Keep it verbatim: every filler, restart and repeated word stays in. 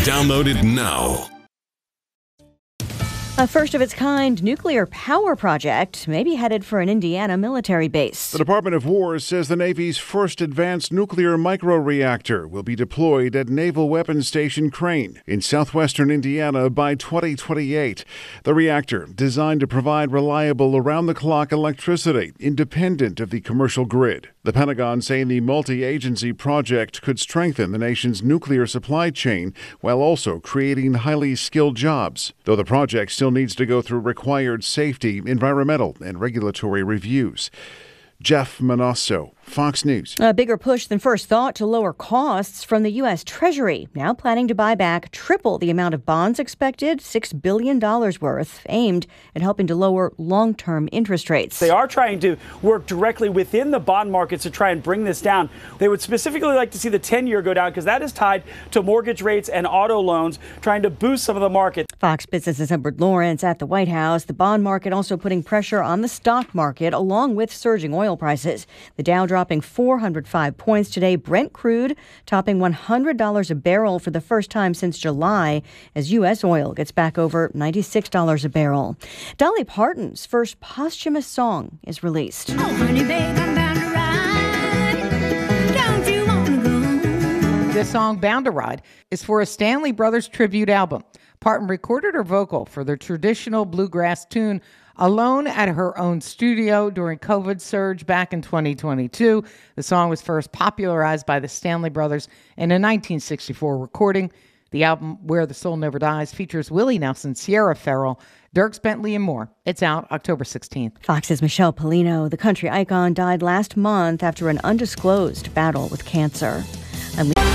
Download it now. A first-of-its-kind nuclear power project may be headed for an Indiana military base. The Department of War says the Navy's first advanced nuclear microreactor will be deployed at Naval Weapons Station Crane in southwestern Indiana by twenty twenty-eight. The reactor, designed to provide reliable around-the-clock electricity, independent of the commercial grid. The Pentagon saying the multi-agency project could strengthen the nation's nuclear supply chain while also creating highly skilled jobs. Though the project still needs to go through required safety, environmental, and regulatory reviews. Jeff Manasso, Fox News. A bigger push than first thought to lower costs from the U S. Treasury, now planning to buy back triple the amount of bonds expected, six billion dollars worth, aimed at helping to lower long-term interest rates. They are trying to work directly within the bond markets to try and bring this down. They would specifically like to see the ten-year go down because that is tied to mortgage rates and auto loans, trying to boost some of the market. Fox Business's Edward Lawrence at the White House. The bond market also putting pressure on the stock market, along with surging oil prices. The Dow dropping four hundred five points today. Brent crude topping one hundred dollars a barrel for the first time since July as U S oil gets back over ninety-six dollars a barrel. Dolly Parton's first posthumous song is released. Oh, honey, babe, I'm bound to ride. Don't you wanna go? This song, Bound to Ride, is for a Stanley Brothers tribute album. Parton recorded her vocal for their traditional bluegrass tune alone at her own studio during COVID surge back in twenty twenty-two. The song was first popularized by the Stanley Brothers in a nineteen sixty-four recording. The album, Where the Soul Never Dies, features Willie Nelson, Sierra Farrell, Dierks Bentley, and more. It's out October sixteenth. Fox's Michelle Polino, the country icon, died last month after an undisclosed battle with cancer. I'm